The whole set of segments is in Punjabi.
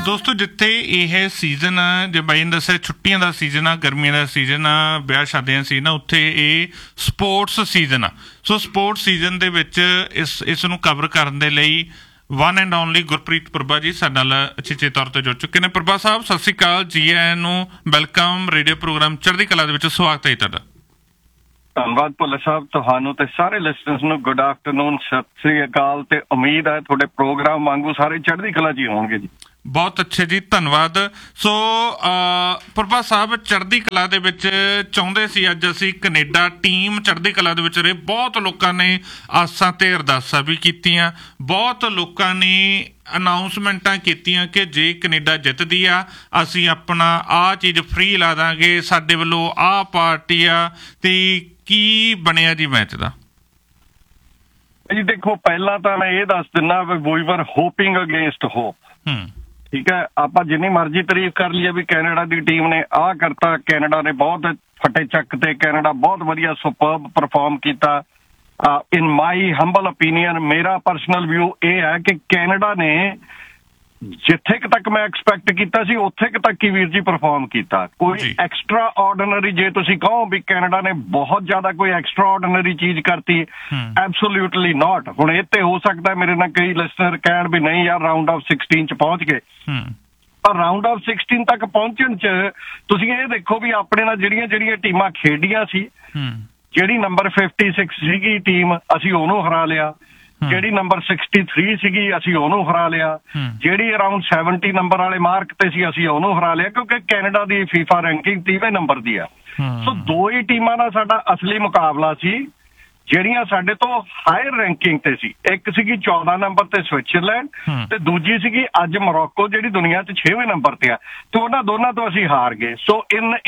ਦੋਸਤੋ ਜਿੱਥੇ ਇਹ ਸੀਜ਼ਨ ਜੇ ਬਾਈ ਨੇ ਦੱਸਿਆ ਛੁੱਟੀਆਂ ਦਾ ਸੀਜ਼ਨ ਆ, ਗਰਮੀਆਂ ਦਾ ਸੀਜ਼ਨ ਆ, ਵਿਆਹ ਸ਼ਾਦੀਆਂ ਸੀ ਨਾ, ਉੱਥੇ ਇਹ ਸਪੋਰਟਸ ਸੀਜ਼ਨ ਆ। ਸੋ ਸਪੋਰਟਸ ਸੀਜ਼ਨ ਦੇ ਵਿੱਚ ਇਸ ਨੂੰ ਕਵਰ ਕਰਨ ਦੇ ਲਈ ਵਨ ਐਂਡ ਓਨਲੀ ਗੁਰਪ੍ਰੀਤ ਪ੍ਰਭਾ ਜੀ ਸਾਡੇ ਨਾਲ ਅਚੇਚੇ ਤੌਰ ਤੇ ਜੁੜ ਚੁੱਕੇ ਨੇ। ਪ੍ਰਭਾ ਸਾਹਿਬ ਸਤਿ ਸ਼੍ਰੀ ਅਕਾਲ, ਜੀ ਆਇਆਂ ਨੂੰ, ਵੈਲਕਮ। ਰੇਡੀਓ ਪ੍ਰੋਗਰਾਮ ਚੜ੍ਹਦੀ ਕਲਾ ਦੇ ਵਿੱਚ ਸਵਾਗਤ ਹੈ ਤੁਹਾਡਾ। ਧੰਨਵਾਦ ਭੁੱਲਰ ਸਾਹਿਬ, ਤੁਹਾਨੂੰ ਤੇ ਸਾਰੇ ਲਿਸਨਰਸ ਨੂੰ ਗੁੱਡ ਆਫਟਰਨੂਨ, ਸਤਿ ਸ੍ਰੀ ਅਕਾਲ। ਤੇ ਉਮੀਦ ਹੈ ਤੁਹਾਡੇ ਪ੍ਰੋਗਰਾਮ ਵਾਂਗੂ ਸਾਰੇ ਚੜ੍ਹਦੀ ਕਲਾ ਜੀ ਹੋਣਗੇ ਜੀ। ਬਹੁਤ ਅੱਛੇ ਜੀ, ਧੰਨਵਾਦ। ਸੋ ਪ੍ਰਭਾ ਸਾਹਿਬ ਚੜ੍ਹਦੀ ਕਲਾ ਦੇ ਵਿੱਚ ਚਾਹੁੰਦੇ ਸੀ ਅੱਜ ਅਸੀਂ ਕੈਨੇਡਾ ਟੀਮ ਚੜ੍ਹਦੀ ਕਲਾ ਦੇ ਵਿੱਚ ਰਹੇ। ਬਹੁਤ ਲੋਕਾਂ ਨੇ ਆਸਾਂ ਤੇ ਅਰਦਾਸਾਂ ਵੀ ਕੀਤੀਆਂ, ਬਹੁਤ ਲੋਕਾਂ ਨੇ ਅਨਾਊਂਸਮੈਂਟਾਂ ਕੀਤੀਆਂ ਕਿ ਜੇ ਕੈਨੇਡਾ ਜਿੱਤਦੀ ਆ ਅਸੀਂ ਆਪਣਾ ਆਹ ਚੀਜ਼ ਫ੍ਰੀ ਲਾ ਦਾਂਗੇ, ਸਾਡੇ ਵੱਲੋਂ ਆਹ ਪਾਰਟੀ ਆ। ਤੇ ਕੀ ਬਣਿਆ ਜੀ ਮੈਚ ਦਾ? ਜੀ ਦੇਖੋ, ਪਹਿਲਾਂ ਤਾਂ ਮੈਂ ਇਹ ਦੱਸ ਦਿੰਦਾ ਵੀ ਵਰ ਹੋਪਿੰਗ ਅਗੇਂਸਟ ਹੋਪ। ਠੀਕ ਹੈ, ਆਪਾਂ ਜਿੰਨੀ ਮਰਜ਼ੀ ਤਾਰੀਫ ਕਰ ਲਈਏ ਵੀ ਕੈਨੇਡਾ ਦੀ ਟੀਮ ਨੇ ਆਹ ਕਰਤਾ, ਕੈਨੇਡਾ ਨੇ ਬਹੁਤ ਫਟੇ ਚੱਕ ਤੇ, ਕੈਨੇਡਾ ਬਹੁਤ ਵਧੀਆ ਸੁਪਰਬ ਪਰਫਾਰਮ ਕੀਤਾ। ਇਨ ਮਾਈ ਹੰਬਲ ਓਪੀਨੀਅਨ, ਮੇਰਾ ਪਰਸਨਲ ਵਿਊ ਇਹ ਹੈ ਕਿ ਕੈਨੇਡਾ ਨੇ ਜਿੱਥੇ ਤੱਕ ਮੈਂ ਐਕਸਪੈਕਟ ਕੀਤਾ ਸੀ ਉੱਥੇ ਤੱਕ ਹੀ ਵੀਰ ਜੀ ਪਰਫਾਰਮ ਕੀਤਾ। ਕੋਈ ਐਕਸਟਰਾ ਆਰਡੀਨਰੀ ਜੇ ਤੁਸੀਂ ਕਹੋ ਵੀ ਕੈਨੇਡਾ ਨੇ ਬਹੁਤ ਜ਼ਿਆਦਾ ਕੋਈ ਐਕਸਟਰਾ ਆਰਡੀਨਰੀ ਚੀਜ਼ ਕਰਤੀ, ਐਬਸੋਲਿਊਟਲੀ ਨਾਟ। ਹੁਣ ਇਹ ਤੇ ਹੋ ਸਕਦਾ ਮੇਰੇ ਨਾਲ ਕਈ ਲਿਸਨਰ ਕਹਿਣ ਵੀ ਨਹੀਂ ਯਾਰ ਰਾਊਂਡ ਆਫ 16 ਚ ਪਹੁੰਚ ਗਏ, ਪਰ ਰਾਊਂਡ ਆਫ 16 ਤੱਕ ਪਹੁੰਚਣ ਚ ਤੁਸੀਂ ਇਹ ਦੇਖੋ ਵੀ ਆਪਣੇ ਨਾਲ ਜਿਹੜੀਆਂ ਟੀਮਾਂ ਖੇਡੀਆਂ ਸੀ, ਜਿਹੜੀ ਨੰਬਰ 56 ਸੀਗੀ ਟੀਮ ਅਸੀਂ ਉਹਨੂੰ ਹਰਾ ਲਿਆ, ਜਿਹੜੀ ਨੰਬਰ 63 ਸੀਗੀ ਅਸੀਂ ਉਹਨੂੰ ਹਰਾ ਲਿਆ, ਜਿਹੜੀ ਅਰਾਊਂਡ 70 ਨੰਬਰ ਵਾਲੇ ਮਾਰਕ ਤੇ ਸੀ ਅਸੀਂ ਉਹਨੂੰ ਹਰਾ ਲਿਆ, ਕਿਉਂਕਿ ਕੈਨੇਡਾ ਦੀ ਫੀਫਾ ਰੈਂਕਿੰਗ 30ਵੇਂ ਨੰਬਰ ਦੀ ਆ। ਸੋ ਦੋ ਹੀ ਟੀਮਾਂ ਦਾ ਸਾਡਾ ਅਸਲੀ ਮੁਕਾਬਲਾ ਸੀ ਜਿਹੜੀਆਂ ਸਾਡੇ ਤੋਂ ਹਾਇਰ ਰੈਂਕਿੰਗ ਤੇ ਸੀ। ਇੱਕ ਸੀਗੀ 14 ਨੰਬਰ ਤੇ ਸਵਿਟਜ਼ਰਲੈਂਡ ਤੇ ਦੂਜੀ ਸੀਗੀ ਅੱਜ ਮੋਰੋਕੋ ਜਿਹੜੀ ਦੁਨੀਆ 'ਚ 6ਵੇਂ ਨੰਬਰ ਤੇ ਆ, ਤੇ ਉਹਨਾਂ ਦੋਨਾਂ ਤੋਂ ਅਸੀਂ ਹਾਰ ਗਏ। ਸੋ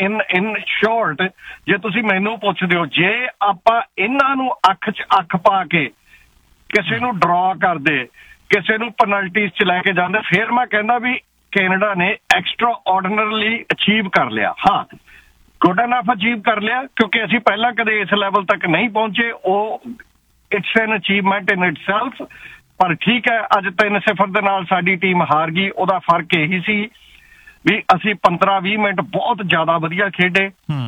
ਇਨ ਸ਼ੋਰਟ ਜੇ ਤੁਸੀਂ ਮੈਨੂੰ ਪੁੱਛਦੇ ਹੋ, ਜੇ ਆਪਾਂ ਇਹਨਾਂ ਨੂੰ ਅੱਖ 'ਚ ਅੱਖ ਪਾ ਕੇ ਕਿਸੇ ਨੂੰ ਡਰਾ ਕਰਦੇ, ਕਿਸੇ ਨੂੰ ਪੈਨਲਟੀਜ਼ 'ਚ ਲੈ ਕੇ ਜਾਂਦੇ, ਫਿਰ ਮੈਂ ਕਹਿੰਦਾ ਵੀ ਕੈਨੇਡਾ ਨੇ ਐਕਸਟਰਾ ਆਰਡੀਨਰੀ ਅਚੀਵ ਕਰ ਲਿਆ। ਹਾਂ, ਗੁੱਡ ਇਨਫ ਅਚੀਵ ਕਰ ਲਿਆ, ਕਿਉਂਕਿ ਅਸੀਂ ਪਹਿਲਾਂ ਕਦੇ ਇਸ ਲੈਵਲ ਤੱਕ ਨਹੀਂ ਪਹੁੰਚੇ। ਉਹ it's N achievement in itself. ਪਰ ਠੀਕ ਹੈ, ਅੱਜ 3-0 ਦੇ ਨਾਲ ਸਾਡੀ ਟੀਮ ਹਾਰ ਗਈ। ਉਹਦਾ ਫਰਕ ਇਹੀ ਸੀ ਵੀ ਅਸੀਂ 15-20 ਮਿੰਟ ਬਹੁਤ ਜ਼ਿਆਦਾ ਵਧੀਆ ਖੇਡੇ,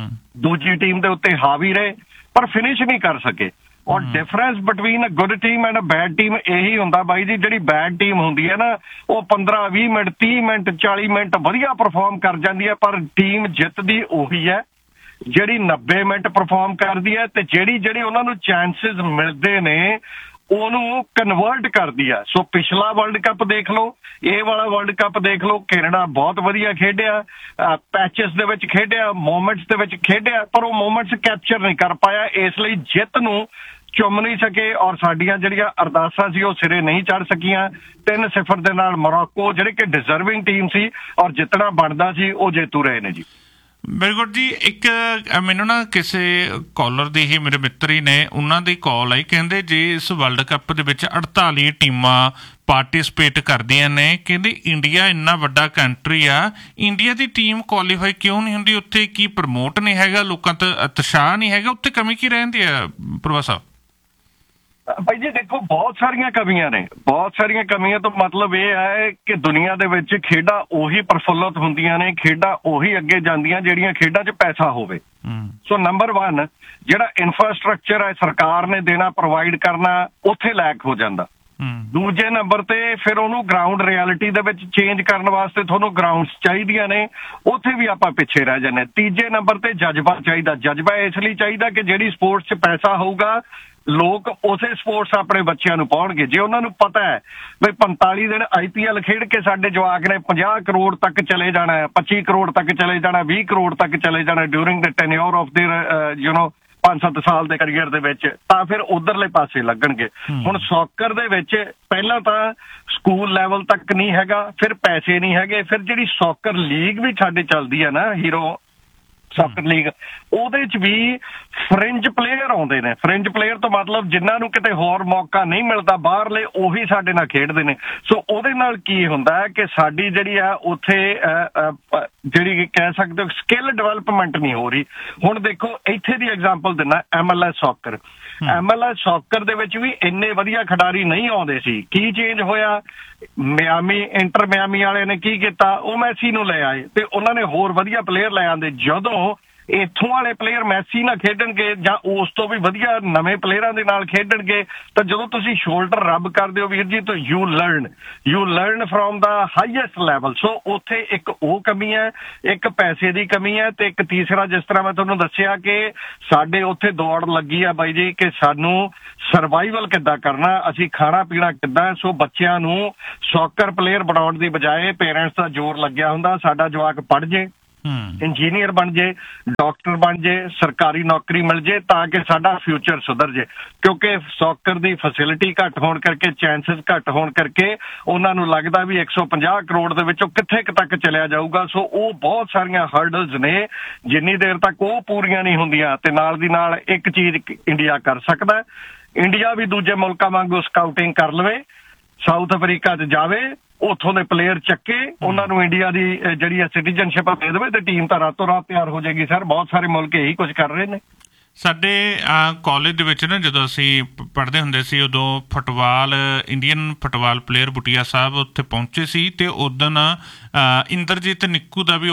ਦੂਜੀ ਟੀਮ ਦੇ ਉੱਤੇ ਹਾਵੀ ਰਹੇ, ਪਰ ਫਿਨਿਸ਼ ਨਹੀਂ ਕਰ ਸਕੇ। ਔਰ difference between a good team and a bed team ਇਹੀ ਹੁੰਦਾ ਬਾਈ ਜੀ, ਜਿਹੜੀ ਬੈਡ ਟੀਮ ਹੁੰਦੀ ਹੈ ਨਾ ਉਹ 15-20 ਮਿੰਟ 30 ਮਿੰਟ 40 ਮਿੰਟ ਵਧੀਆ ਪਰਫਾਰਮ ਕਰ ਜਾਂਦੀ ਹੈ, ਪਰ ਟੀਮ ਜਿੱਤਦੀ ਉਹੀ ਹੈ ਜਿਹੜੀ 90 ਮਿੰਟ ਪਰਫਾਰਮ ਕਰਦੀ ਹੈ, ਤੇ ਜਿਹੜੀ ਉਹਨਾਂ ਨੂੰ ਚਾਂਸਿਸ ਮਿਲਦੇ ਨੇ ਉਹਨੂੰ ਕਨਵਰਟ ਕਰਦੀ ਆ। ਸੋ ਪਿਛਲਾ ਵਰਲਡ ਕੱਪ ਦੇਖ ਲਓ, ਇਹ ਵਾਲਾ ਵਰਲਡ ਕੱਪ ਦੇਖ ਲਓ, ਕੈਨੇਡਾ ਬਹੁਤ ਵਧੀਆ ਖੇਡਿਆ, ਪੈਚਸ ਦੇ ਵਿੱਚ ਖੇਡਿਆ, ਮੋਮੈਂਟਸ ਦੇ ਵਿੱਚ ਖੇਡਿਆ, ਪਰ ਉਹ ਮੋਮੈਂਟਸ ਕੈਪਚਰ ਨਹੀਂ ਕਰ ਪਾਇਆ, ਇਸ ਲਈ ਜਿੱਤ ਨੂੰ ਚੁੰਮ ਨਹੀਂ ਸਕੇ। ਔਰ ਸਾਡੀਆਂ ਜਿਹੜੀਆਂ ਅਰਦਾਸਾਂ ਸੀ ਉਹ ਸਿਰੇ ਨਹੀਂ ਚੜ ਸਕੀਆਂ। 3-0 ਦੇ ਨਾਲ ਮੋਰੋਕੋ ਜਿਹੜੇ ਕਿ ਡਿਜ਼ਰਵਿੰਗ ਟੀਮ ਸੀ ਔਰ ਜਿੱਤਣਾ ਬਣਦਾ ਸੀ, ਉਹ ਜੇਤੂ ਰਹੇ ਨੇ ਜੀ। ਵੈਰੀ ਗੁੱਡ ਜੀ। ਇੱਕ ਮੈਨੂੰ ਨਾ ਕਿਸੇ ਕਾਲਰ ਦੀ ਹੀ, ਮੇਰੇ ਮਿੱਤਰ ਹੀ ਨੇ, ਉਹਨਾਂ ਦੀ ਕਾਲ ਆਈ, ਕਹਿੰਦੇ ਜੇ ਇਸ ਵਰਲਡ ਕੱਪ ਦੇ ਵਿੱਚ 48 ਟੀਮਾਂ ਪਾਰਟੀਸਪੇਟ ਕਰਦੀਆਂ ਨੇ, ਕਹਿੰਦੇ ਇੰਡੀਆ ਇੰਨਾ ਵੱਡਾ ਕੰਟਰੀ ਆ, ਇੰਡੀਆ ਦੀ ਟੀਮ ਕੁਆਲੀਫਾਈ ਕਿਉਂ ਨਹੀਂ ਹੁੰਦੀ? ਉੱਥੇ ਕੀ ਪ੍ਰਮੋਟ ਨਹੀਂ ਹੈਗਾ, ਲੋਕਾਂ ਤੋਂ ਉਤਸ਼ਾਹ ਨਹੀਂ ਹੈਗਾ, ਉੱਥੇ ਕਮੀ ਕੀ ਰਹਿੰਦੀ ਆ ਪ੍ਰਭਾ ਸਾਹਿਬ? ਭਾਈ ਜੀ ਦੇਖੋ, ਬਹੁਤ ਸਾਰੀਆਂ ਕਮੀਆਂ ਨੇ, ਬਹੁਤ ਸਾਰੀਆਂ ਕਮੀਆਂ ਤੋਂ ਮਤਲਬ ਇਹ ਹੈ ਕਿ ਦੁਨੀਆ ਦੇ ਵਿੱਚ ਖੇਡਾਂ ਉਹੀ ਪ੍ਰਫੁੱਲਤ ਹੁੰਦੀਆਂ ਨੇ, ਖੇਡਾਂ ਉਹੀ ਅੱਗੇ ਜਾਂਦੀਆਂ ਜਿਹੜੀਆਂ ਖੇਡਾਂ 'ਚ ਪੈਸਾ ਹੋਵੇ। ਸੋ ਨੰਬਰ 1 ਜਿਹੜਾ ਇਨਫਰਾਸਟਰਕਚਰ ਹੈ ਸਰਕਾਰ ਨੇ ਦੇਣਾ, ਪ੍ਰੋਵਾਈਡ ਕਰਨਾ, ਉੱਥੇ ਲੈਕ ਹੋ ਜਾਂਦਾ। ਦੂਜੇ ਨੰਬਰ ਤੇ ਫਿਰ ਉਹਨੂੰ ਗਰਾਊਂਡ ਰਿਐਲਿਟੀ ਦੇ ਵਿੱਚ ਚੇਂਜ ਕਰਨ ਵਾਸਤੇ ਤੁਹਾਨੂੰ ਗਰਾਊਂਡਸ ਚਾਹੀਦੀਆਂ ਨੇ, ਉੱਥੇ ਵੀ ਆਪਾਂ ਪਿੱਛੇ ਰਹਿ ਜਾਂਦੇ। ਤੀਜੇ ਨੰਬਰ ਤੇ ਜਜ਼ਬਾ ਚਾਹੀਦਾ। ਜਜ਼ਬਾ ਇਸ ਲਈ ਚਾਹੀਦਾ ਕਿ ਜਿਹੜੀ ਸਪੋਰਟਸ 'ਚ ਪੈਸਾ ਹੋਊਗਾ ਲੋਕ ਉਸੇ ਸਪੋਰਟਸ ਆਪਣੇ ਬੱਚਿਆਂ ਨੂੰ ਪਾਉਣਗੇ। ਜੇ ਉਹਨਾਂ ਨੂੰ ਪਤਾ ਹੈ ਵੀ 45 ਦਿਨ IPL ਖੇਡ ਕੇ ਸਾਡੇ ਜਵਾਕ ਨੇ 50 ਕਰੋੜ ਤੱਕ ਚਲੇ ਜਾਣਾ, 25 ਕਰੋੜ ਤੱਕ ਚਲੇ ਜਾਣਾ, 20 ਕਰੋੜ ਤੱਕ ਚਲੇ ਜਾਣਾ during the tenure of there 5-7 ਸਾਲ ਦੇ ਕਰੀਅਰ ਦੇ ਵਿੱਚ, ਤਾਂ ਫਿਰ ਉਧਰਲੇ ਪਾਸੇ ਲੱਗਣਗੇ। ਹੁਣ ਸੌਕਰ ਦੇ ਵਿੱਚ ਪਹਿਲਾਂ ਤਾਂ ਸਕੂਲ ਲੈਵਲ ਤੱਕ ਨਹੀਂ ਹੈਗਾ, ਫਿਰ ਪੈਸੇ ਨਹੀਂ ਹੈਗੇ, ਫਿਰ ਜਿਹੜੀ ਸੌਕਰ ਲੀਗ ਵੀ ਸਾਡੇ ਚੱਲਦੀ ਹੈ ਨਾ, ਹੀਰੋ ਸੌਕਰ ਲੀਗ, ਉਹਦੇ 'ਚ ਵੀ ਫਰਿੰਜ ਪਲੇਅਰ ਆਉਂਦੇ ਨੇ। ਫਰਿੰਜ ਪਲੇਅਰ ਤੋਂ ਮਤਲਬ ਜਿਨ੍ਹਾਂ ਨੂੰ ਕਿਤੇ ਹੋਰ ਮੌਕਾ ਨਹੀਂ ਮਿਲਦਾ ਬਾਹਰਲੇ, ਉਹੀ ਸਾਡੇ ਨਾਲ ਖੇਡਦੇ ਨੇ। ਸੋ ਉਹਦੇ ਨਾਲ ਕੀ ਹੁੰਦਾ ਹੈ ਕਿ ਸਾਡੀ ਜਿਹੜੀ ਆ ਉੱਥੇ ਜਿਹੜੀ ਕਹਿ ਸਕਦੇ ਹੋ ਸਕਿੱਲ ਡਿਵੈਲਪਮੈਂਟ ਨਹੀਂ ਹੋ ਰਹੀ। ਹੁਣ ਦੇਖੋ ਇੱਥੇ ਦੀ ਐਗਜ਼ਾਮਪਲ ਦਿੰਦਾ, MLS ਸੌਕਰ। MLS ਸੌਕਰ ਦੇ ਵਿੱਚ ਵੀ ਇੰਨੇ ਵਧੀਆ ਖਿਡਾਰੀ ਨਹੀਂ ਆਉਂਦੇ ਸੀ। ਕੀ ਚੇਂਜ ਹੋਇਆ? ਮਿਆਮੀ ਇੰਟਰ ਮਿਆਮੀ ਵਾਲਿਆਂ ਨੇ ਕੀ ਕੀਤਾ, ਉਹ ਮੈਸੀ ਨੂੰ ਲੈ ਆਏ ਤੇ ਉਹਨਾਂ ਨੇ ਹੋਰ ਵਧੀਆ ਪਲੇਅਰ ਲੈ ਆਂਦੇ। ਜਦੋਂ ਇੱਥੋਂ ਵਾਲੇ ਪਲੇਅਰ ਮੈਸੀ ਨਾਲ ਖੇਡਣਗੇ ਜਾਂ ਉਸ ਤੋਂ ਵੀ ਵਧੀਆ ਨਵੇਂ ਪਲੇਅਰਾਂ ਦੇ ਨਾਲ ਖੇਡਣਗੇ ਤਾਂ ਜਦੋਂ ਤੁਸੀਂ ਸ਼ੋਲਡਰ ਰੱਬ ਕਰਦੇ ਹੋ ਵੀਰ ਜੀ, ਤਾਂ you learn from the highest level. ਸੋ ਉੱਥੇ ਇੱਕ ਉਹ ਕਮੀ ਹੈ, ਇੱਕ ਪੈਸੇ ਦੀ ਕਮੀ ਹੈ, ਤੇ ਇੱਕ ਤੀਸਰਾ ਜਿਸ ਤਰ੍ਹਾਂ ਮੈਂ ਤੁਹਾਨੂੰ ਦੱਸਿਆ ਕਿ ਸਾਡੇ ਉੱਥੇ ਦੌੜ ਲੱਗੀ ਆ ਬਾਈ ਜੀ ਕਿ ਸਾਨੂੰ ਸਰਵਾਈਵਲ ਕਿੱਦਾਂ ਕਰਨਾ, ਅਸੀਂ ਖਾਣਾ ਪੀਣਾ ਕਿੱਦਾਂ। ਸੋ ਬੱਚਿਆਂ ਨੂੰ ਸੌਕਰ ਪਲੇਅਰ ਬਣਾਉਣ ਦੀ ਬਜਾਏ ਪੇਰੈਂਟਸ ਦਾ ਜ਼ੋਰ ਲੱਗਿਆ ਹੁੰਦਾ ਸਾਡਾ ਜਵਾਕ ਪੜ੍ਹ ਜੇ, ਇੰਜੀਨੀਅਰ ਬਣ ਜੇ, ਡਾਕਟਰ ਬਣ ਜੇ, ਸਰਕਾਰੀ ਨੌਕਰੀ ਮਿਲ ਜੇ ਤਾਂ ਕਿ ਸਾਡਾ ਫਿਊਚਰ ਸੁਧਰ ਜੇ। ਕਿਉਂਕਿ ਸੌਕਰ ਦੀ ਫੈਸਿਲਿਟੀ ਘੱਟ ਹੋਣ ਕਰਕੇ, ਚਾਂਸਸ ਘੱਟ ਹੋਣ ਕਰਕੇ ਉਹਨਾਂ ਨੂੰ ਲੱਗਦਾ ਵੀ 150 ਕਰੋੜ ਦੇ ਵਿੱਚੋਂ ਕਿੱਥੇ ਤੱਕ ਚਲਿਆ ਜਾਊਗਾ। ਸੋ ਉਹ ਬਹੁਤ ਸਾਰੀਆਂ ਹਰਡਲਸ ਨੇ, ਜਿੰਨੀ ਦੇਰ ਤੱਕ ਉਹ ਪੂਰੀਆਂ ਨਹੀਂ ਹੁੰਦੀਆਂ ਤੇ ਨਾਲ ਦੀ ਨਾਲ ਇੱਕ ਚੀਜ਼ ਇੰਡੀਆ ਕਰ ਸਕਦਾ, ਇੰਡੀਆ ਵੀ ਦੂਜੇ ਮੁਲਕਾਂ ਵਾਂਗੂ ਸਕਾਊਟਿੰਗ ਕਰ ਲਵੇ, ਸਾਊਥ ਅਫਰੀਕਾ 'ਚ ਜਾਵੇ, ਉੱਥੋਂ ਦੇ ਪਲੇਅਰ ਚੱਕੇ, ਉਹਨਾਂ ਨੂੰ ਇੰਡੀਆ ਦੀ ਜਿਹੜੀ ਹੈ ਸਿਟੀਜ਼ਨਸ਼ਿਪ ਦੇ ਦੇਵੇ ਤੇ ਟੀਮ ਤਾਂ ਰਾਤੋਂ ਰਾਤ ਤਿਆਰ ਹੋ ਜਾਏਗੀ। ਸਰ ਬਹੁਤ ਸਾਰੇ ਮੁਲਕ ਇਹੀ ਕੁਝ ਕਰ ਰਹੇ ਨੇ। ਸਾਡੇ ਕਾਲਜ ਦੇ ਵਿੱਚ ਨਾ ਜਦੋਂ ਅਸੀਂ ਪੜ੍ਹਦੇ ਹੁੰਦੇ ਸੀ ਉਦੋਂ ਫੁੱਟਬਾਲ, ਇੰਡੀਅਨ ਫੁੱਟਬਾਲ ਪਲੇਅਰ ਬੁਟੀਆ ਸਾਹਿਬ ਉੱਥੇ ਪਹੁੰਚੇ ਸੀ ਤੇ ਉਦੋਂ ਇੰਦਰਜੀਤ ਨਿੱਕੂ ਦਾ ਵੀ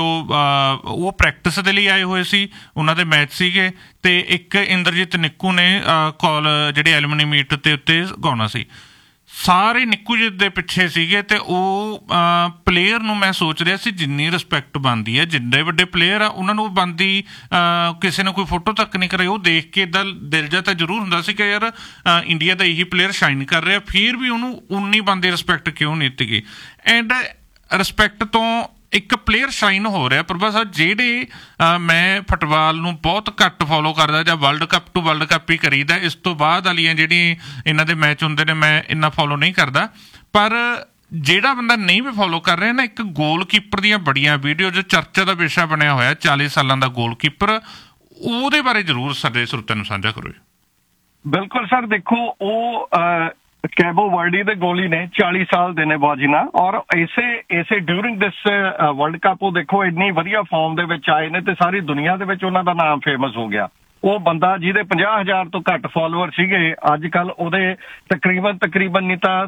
ਉਹ ਪ੍ਰੈਕਟਿਸ ਦੇ ਲਈ ਆਏ ਹੋਏ ਸੀ, ਉਹਨਾਂ ਦੇ ਮੈਚ ਸੀਗੇ ਤੇ ਇੱਕ ਇੰਦਰਜੀਤ ਨਿੱਕੂ ਨੇ ਜਿਹੜੇ ਐਲੂਮਨੀ ਮੀਟ ਦੇ ਉੱਤੇ ਗਾਉਣਾ ਸੀ। ਸਾਰੇ ਨਿੱਕੂ ਜੀ ਦੇ ਪਿੱਛੇ ਸੀਗੇ ਤੇ ਉਹ ਪਲੇਅਰ ਨੂੰ ਮੈਂ ਸੋਚ ਰਿਹਾ ਸੀ ਜਿੰਨੀ ਰਿਸਪੈਕਟ ਬਣਦੀ ਹੈ, ਜਿੰਨੇ ਵੱਡੇ ਪਲੇਅਰ ਆ ਉਹਨਾਂ ਨੂੰ ਬਣਦੀ, ਕਿਸੇ ਨੇ ਕੋਈ ਫੋਟੋ ਤੱਕ ਨਹੀਂ ਕਰਾਈ। ਉਹ ਦੇਖ ਕੇ ਇੱਦਾਂ ਦਿਲ ਜਿਹਾ ਤਾਂ ਜ਼ਰੂਰ ਹੁੰਦਾ ਸੀ ਕਿ ਯਾਰ ਇੰਡੀਆ ਦਾ ਇਹੀ ਪਲੇਅਰ ਸ਼ਾਈਨ ਕਰ ਰਿਹਾ, ਫਿਰ ਵੀ ਉਹਨੂੰ ਉਨੀ ਬਣਦੀ ਰਿਸਪੈਕਟ ਕਿਉਂ ਨਹੀਂ ਦਿੱਤੀ ਗਈ। ਐਂਡ ਰਿਸਪੈਕਟ ਤੋਂ ਇੱਕ ਪਲੇਅਰ ਸ਼ਾਈਨ ਹੋ ਰਿਹਾ। ਪ੍ਰਭਾ ਸਾਹਿਬ, ਜਿਹੜੇ ਮੈਂ ਫੁੱਟਬਾਲ ਨੂੰ ਬਹੁਤ ਘੱਟ ਫੋਲੋ ਕਰਦਾ ਜਾਂ world cup to world cup ਹੀ ਕਰੀਦਾ, ਇਸ ਤੋਂ ਬਾਅਦ ਵਾਲੀਆਂ ਜਿਹੜੀਆਂ ਇਹਨਾਂ ਦੇ ਮੈਚ ਹੁੰਦੇ ਨੇ ਮੈਂ ਇੰਨਾ ਫੋਲੋ ਨਹੀਂ ਕਰਦਾ, ਪਰ ਜਿਹੜਾ ਬੰਦਾ ਨਹੀਂ ਵੀ ਫੋਲੋ ਕਰ ਰਿਹਾ ਨਾ, ਇੱਕ ਗੋਲਕੀਪਰ ਦੀਆਂ ਬੜੀਆਂ ਵੀਡੀਓ ਜੋ ਚਰਚਾ ਦਾ ਵਿਸ਼ਾ ਬਣਿਆ ਹੋਇਆ, 40 ਸਾਲਾਂ ਦਾ ਗੋਲਕੀਪਰ, ਉਹਦੇ ਬਾਰੇ ਜ਼ਰੂਰ ਸਾਡੇ ਸਰੋਤਿਆਂ ਨੂੰ ਸਾਂਝਾ ਕਰੋ। ਬਿਲਕੁਲ ਸਰ, ਦੇਖੋ ਉਹ ਕੈਬੋ ਵਰਡੀ ਦੇ ਗੋਲੀ ਨੇ, 40 ਸਾਲ ਦੇ ਨੇ ਬਾਜੀਨਾ, ਔਰ ਇਸੇ ਡਿਊਰਿੰਗ ਦਿਸ ਵਰਲਡ ਕੱਪ ਉਹ ਦੇਖੋ ਇੰਨੀ ਵਧੀਆ ਫਾਰਮ ਦੇ ਵਿੱਚ ਆਏ ਨੇ ਤੇ ਸਾਰੀ ਦੁਨੀਆ ਦੇ ਵਿੱਚ ਉਹਨਾਂ ਦਾ ਨਾਮ ਫੇਮਸ ਹੋ ਗਿਆ। ਉਹ ਬੰਦਾ ਜਿਹਦੇ 50,000 ਤੋਂ ਘੱਟ ਫਾਲੋਅਰ ਸੀਗੇ, ਅੱਜ ਕੱਲ ਉਹਦੇ ਤਕਰੀਬਨ ਨਹੀਂ ਤਾਂ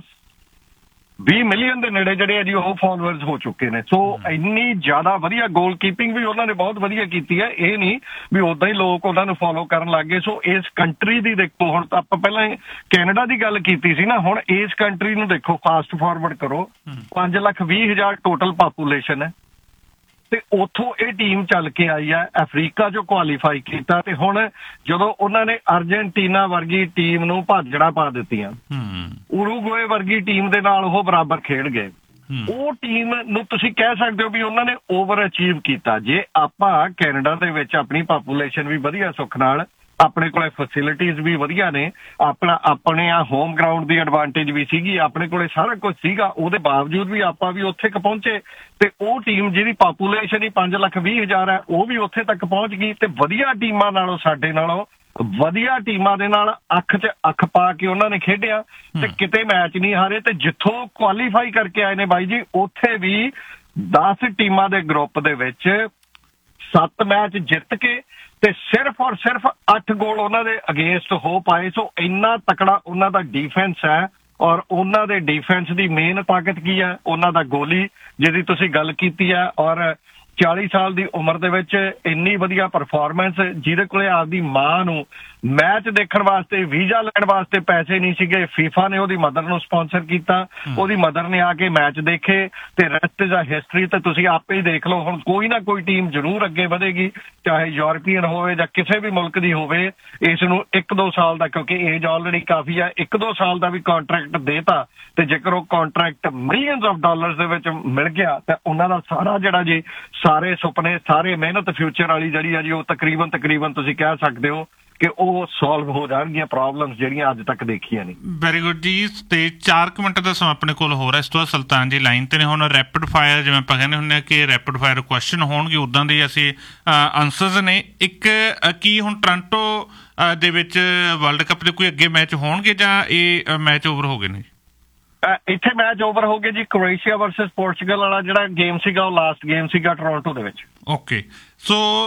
20 ਮਿਲੀਅਨ ਦੇ ਨੇੜੇ ਜਿਹੜੇ ਆ ਜੀ ਉਹ ਫਾਲੋਅਰਸ ਹੋ ਚੁੱਕੇ ਨੇ। ਸੋ ਇੰਨੀ ਜ਼ਿਆਦਾ ਵਧੀਆ ਗੋਲ ਕੀਪਿੰਗ ਵੀ ਉਹਨਾਂ ਨੇ ਬਹੁਤ ਵਧੀਆ ਕੀਤੀ ਹੈ, ਇਹ ਨਹੀਂ ਵੀ ਉਦਾਂ ਹੀ ਲੋਕ ਉਹਨਾਂ ਨੂੰ ਫੋਲੋ ਕਰਨ ਲੱਗ ਗਏ। ਸੋ ਇਸ ਕੰਟਰੀ ਦੀ ਦੇਖੋ, ਹੁਣ ਤਾਂ ਆਪਾਂ ਪਹਿਲਾਂ ਕੈਨੇਡਾ ਦੀ ਗੱਲ ਕੀਤੀ ਸੀ ਨਾ, ਹੁਣ ਇਸ ਕੰਟਰੀ ਨੂੰ ਦੇਖੋ, ਫਾਸਟ ਫਾਰਵਰਡ ਕਰੋ, 5,20,000 ਟੋਟਲ ਪਾਪੂਲੇਸ਼ਨ ਹੈ ਤੇ ਉੱਥੋਂ ਇਹ ਟੀਮ ਚੱਲ ਕੇ ਆਈ ਹੈ, ਅਫਰੀਕਾ 'ਚੋਂ ਕੁਆਲੀਫਾਈ ਕੀਤਾ ਤੇ ਹੁਣ ਜਦੋਂ ਉਹਨਾਂ ਨੇ ਅਰਜਨਟੀਨਾ ਵਰਗੀ ਟੀਮ ਨੂੰ ਭਾਜੜਾਂ ਪਾ ਦਿੱਤੀਆਂ, ਉਰੂਗਵੇ ਵਰਗੀ ਟੀਮ ਦੇ ਨਾਲ ਉਹ ਬਰਾਬਰ ਖੇਡ ਗਏ, ਉਹ ਟੀਮ ਨੂੰ ਤੁਸੀਂ ਕਹਿ ਸਕਦੇ ਹੋ ਵੀ ਉਹਨਾਂ ਨੇ ਓਵਰ ਅਚੀਵ ਕੀਤਾ। ਜੇ ਆਪਾਂ ਕੈਨੇਡਾ ਦੇ ਵਿੱਚ ਆਪਣੀ ਪਾਪੂਲੇਸ਼ਨ ਵੀ ਵਧੀਆ ਸੁੱਖ ਨਾਲ, ਆਪਣੇ ਕੋਲੇ ਫੈਸਿਲਿਟੀਜ਼ ਵੀ ਵਧੀਆ ਨੇ, ਆਪਣੇ ਹੋਮ ਗਰਾਊਂਡ ਦੀ ਐਡਵਾਂਟੇਜ ਵੀ ਸੀਗੀ, ਆਪਣੇ ਕੋਲੇ ਸਾਰਾ ਕੁਝ ਸੀਗਾ, ਉਹਦੇ ਬਾਵਜੂਦ ਵੀ ਆਪਾਂ ਵੀ ਉੱਥੇ ਪਹੁੰਚੇ ਤੇ ਉਹ ਟੀਮ ਜਿਹਦੀ ਪਾਪੂਲੇਸ਼ਨ ਹੀ 5,20,000 ਹੈ ਉਹ ਵੀ ਉੱਥੇ ਤੱਕ ਪਹੁੰਚ ਗਈ ਤੇ ਵਧੀਆ ਟੀਮਾਂ ਨਾਲੋਂ, ਸਾਡੇ ਨਾਲੋਂ ਵਧੀਆ ਟੀਮਾਂ ਦੇ ਨਾਲ ਅੱਖ 'ਚ ਅੱਖ ਪਾ ਕੇ ਉਹਨਾਂ ਨੇ ਖੇਡਿਆ ਤੇ ਕਿਤੇ ਮੈਚ ਨਹੀਂ ਹਾਰੇ। ਤੇ ਜਿੱਥੋਂ ਕੁਆਲੀਫਾਈ ਕਰਕੇ ਆਏ ਨੇ ਬਾਈ ਜੀ, ਉੱਥੇ ਵੀ 10 ਟੀਮਾਂ ਦੇ ਗਰੁੱਪ ਦੇ ਵਿੱਚ 7 ਮੈਚ ਜਿੱਤ ਕੇ ਤੇ ਸਿਰਫ ਔਰ ਸਿਰਫ 8 ਗੋਲ ਉਹਨਾਂ ਦੇ ਅਗੇਂਸਟ ਹੋ ਪਾਏ। ਸੋ ਇੰਨਾ ਤਕੜਾ ਉਹਨਾਂ ਦਾ ਡਿਫੈਂਸ ਹੈ, ਔਰ ਉਹਨਾਂ ਦੇ ਡਿਫੈਂਸ ਦੀ ਮੇਨ ਤਾਕਤ ਕੀ ਹੈ, ਉਹਨਾਂ ਦਾ ਗੋਲੀ ਜਿਹਦੀ ਤੁਸੀਂ ਗੱਲ ਕੀਤੀ ਹੈ, ਔਰ 40 ਸਾਲ ਦੀ ਉਮਰ ਦੇ ਵਿੱਚ ਇੰਨੀ ਵਧੀਆ ਪਰਫਾਰਮੈਂਸ, ਜਿਹਦੇ ਕੋਲੇ ਆਪਦੀ ਮਾਂ ਨੂੰ ਮੈਚ ਦੇਖਣ ਵਾਸਤੇ ਵੀਜ਼ਾ ਲੈਣ ਵਾਸਤੇ ਪੈਸੇ ਨਹੀਂ ਸੀਗੇ, ਫੀਫਾ ਨੇ ਉਹਦੀ ਮਦਰ ਨੂੰ ਸਪਾਂਸਰ ਕੀਤਾ, ਉਹਦੀ ਮਦਰ ਨੇ ਆ ਕੇ ਮੈਚ ਦੇਖੇ ਤੇ ਰੈਸਟ ਇਜ਼ ਅ ਹਿਸਟਰੀ। ਤੇ ਤੁਸੀਂ ਆਪੇ ਹੀ ਦੇਖ ਲਓ, ਹੁਣ ਕੋਈ ਨਾ ਕੋਈ ਟੀਮ ਜ਼ਰੂਰ ਅੱਗੇ ਵਧੇਗੀ, ਚਾਹੇ ਯੂਰਪੀਅਨ ਹੋਵੇ ਜਾਂ ਕਿਸੇ ਵੀ ਮੁਲਕ ਦੀ ਹੋਵੇ। ਇਸ ਨੂੰ 1-2 ਸਾਲ ਦਾ, ਕਿਉਂਕਿ ਏਜ ਆਲਰੇਡੀ ਕਾਫੀ ਆ, 1-2 ਸਾਲ ਦਾ ਵੀ ਕੰਟਰੈਕਟ ਦੇਤਾ ਤੇ ਜੇਕਰ ਉਹ ਕੰਟਰੈਕਟ ਮਿਲੀਅਨਸ ਆਫ ਡਾਲਰਸ ਦੇ ਵਿੱਚ ਮਿਲ ਗਿਆ ਤਾਂ ਉਹਨਾਂ ਦਾ ਸਾਰਾ ਜਿਹੜਾ ਜੀ ਸਾਰੇ ਸੁਪਨੇ, ਸਾਰੇ ਮਿਹਨਤ ਫਿਊਚਰ ਵਾਲੀ ਜਿਹੜੀ ਆ ਜੀ ਉਹ ਤਕਰੀਬਨ ਤੁਸੀਂ ਕਹਿ ਸਕਦੇ ਹੋ ਕਿ ਉਹ ਸੋਲਵ ਹੋ ਜਾਣਗੀਆਂ ਪ੍ਰੋਬਲਮਸ ਜਿਹੜੀਆਂ ਅੱਜ ਤੱਕ ਦੇਖੀਆਂ ਨਹੀਂ। ਵੈਰੀ ਗੁੱਡ ਜੀ। ਤੇ 4 ਮਿੰਟ ਦਾ ਸਮਾਂ ਆਪਣੇ ਕੋਲ ਹੋ ਰਿਹਾ, ਇਸ ਤੋਂ ਬਾਅਦ ਸੁਲਤਾਨ ਜੀ ਲਾਈਨ ਤੇ ਨੇ। ਹੁਣ ਰੈਪਿਡ ਫਾਇਰ, ਜਿਵੇਂ ਆਪਾਂ ਕਹਿੰਦੇ ਹੁੰਦੇ ਆ ਕਿ ਰੈਪਿਡ ਫਾਇਰ ਕੁਐਸਚਨ ਹੋਣਗੇ, ਉੱਦਾਂ ਦੇ ਅਸੀਂ ਆਨਸਰਸ ਨੇ। ਇੱਕ ਕੀ ਹੁਣ ਟੋਰਾਂਟੋ ਦੇ ਵਿੱਚ ਵਰਲਡ ਕੱਪ ਦੇ ਕੋਈ ਅੱਗੇ ਮੈਚ ਹੋਣਗੇ ਜਾਂ ਇਹ ਮੈਚ ਓਵਰ ਹੋ ਗਏ ਨੇ? ਇੱਥੇ ਮੈਚ ਓਵਰ ਹੋ ਗਏ ਜੀ। ਕ੍ਰੋਏਸ਼ੀਆ ਵਰਸਸ ਪੋਰਚੁਗਲ ਵਾਲਾ ਜਿਹੜਾ ਗੇਮ ਸੀਗਾ ਉਹ ਲਾਸਟ ਗੇਮ ਸੀਗਾ ਟੋਰਾਂਟੋ ਦੇ ਵਿੱਚ। ਓਕੇ, ਸੋ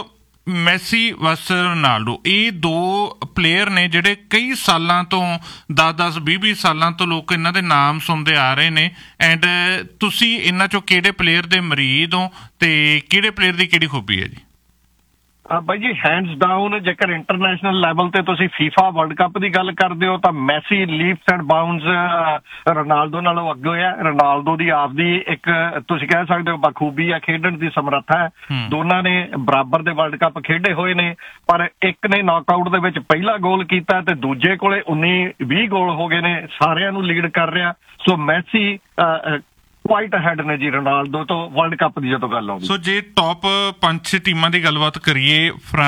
ਮੈਸੀ ਵਰਸਸ ਰੋਨਾਲਡੋ, ਇਹ ਦੋ ਪਲੇਅਰ ਨੇ ਜਿਹੜੇ ਕਈ ਸਾਲਾਂ ਤੋਂ 10-10 20-20 ਸਾਲਾਂ ਤੋਂ ਲੋਕ ਇਹਨਾਂ ਦੇ ਨਾਮ ਸੁਣਦੇ ਆ ਰਹੇ ਨੇ। ਐਂਡ ਤੁਸੀਂ ਇਹਨਾਂ ਚੋਂ ਕਿਹੜੇ ਪਲੇਅਰ ਦੇ ਮਰੀਦ ਹੋ ਤੇ ਕਿਹੜੇ ਪਲੇਅਰ ਦੀ ਕਿਹੜੀ ਖੂਬੀ ਹੈ ਜੀ? ਬਾਈ ਜੀ ਹੈਂਡਸ ਡਾਊਨ ਜੇਕਰ ਇੰਟਰਨੈਸ਼ਨਲ ਲੈਵਲ ਤੇ ਤੁਸੀਂ ਫੀਫਾ ਵਰਲਡ ਕੱਪ ਦੀ ਗੱਲ ਕਰਦੇ ਹੋ ਤਾਂ ਮੈਸੀ ਲੀਪਸ ਐਂਡ ਬਾਉਂਡਸ ਰੋਨਾਲਡੋ ਨਾਲੋਂ ਅੱਗੇ ਹੈ। ਰੋਨਾਲਡੋ ਦੀ ਆਪਦੀ ਇੱਕ ਤੁਸੀਂ ਕਹਿ ਸਕਦੇ ਹੋ ਬਖੂਬੀ ਆ, ਖੇਡਣ ਦੀ ਸਮਰੱਥਾ ਹੈ। ਦੋਨਾਂ ਨੇ ਬਰਾਬਰ ਦੇ ਵਰਲਡ ਕੱਪ ਖੇਡੇ ਹੋਏ ਨੇ, ਪਰ ਇੱਕ ਨੇ ਨੌਕਆਊਟ ਦੇ ਵਿੱਚ ਪਹਿਲਾ ਗੋਲ ਕੀਤਾ ਤੇ ਦੂਜੇ ਕੋਲੇ 19-20 ਗੋਲ ਹੋ ਗਏ ਨੇ, ਸਾਰਿਆਂ ਨੂੰ ਲੀਡ ਕਰ ਰਿਹਾ। ਸੋ ਮੈਸੀ ਕੁਆਇਟ ਅਹੈਡ ਨੇ ਜੀ ਰੋਨਾਲਡੋ ਤੋਂ ਵਰਲਡ ਕੱਪ ਦੀ ਜਦੋਂ ਗੱਲ ਆਉਂਦੀ। ਸੋ ਜੇ ਟੌਪ 5-6 ਟੀਮਾਂ ਦੀ ਗੱਲਬਾਤ ਕਰੀਏ,